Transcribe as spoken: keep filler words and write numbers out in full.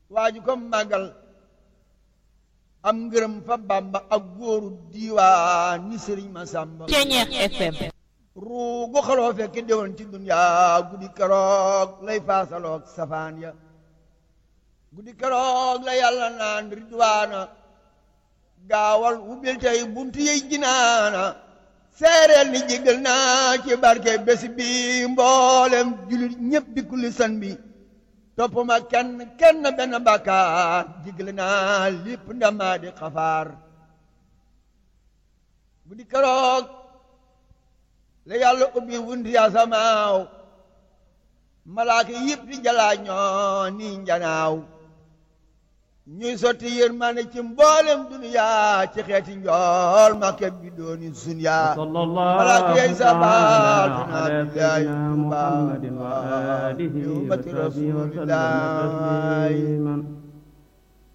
waaju ko màggal am ngërëm fa Bamba ak góoru diiwaan ni Sëriñ Masamba Ceñeex F M ruugu xaloo fekk déwoon ci duniyaa guddi keroog lay faasaloog safaan ya guddi keroog la yàlla naan ridwaana gaawal ubbil tey buntu yey jinaana seereel ni jégal naa ci barke bés bi mboolem julit ñépp di kulli san bi toppuma kenn kenn benn bàkkaar jégal naa lépp ndamaa di xafaar guddi keroog la yàlla ubbi wunti yaa samaaw malaaka yëpp di jalaa ñoo ni njanaaw ñuy sotti yërmande ci mboolem duniyaa ci xeeti njool makke bi dooni sunya malaaka yey sabal fina billahi tuba ummati rasulillahi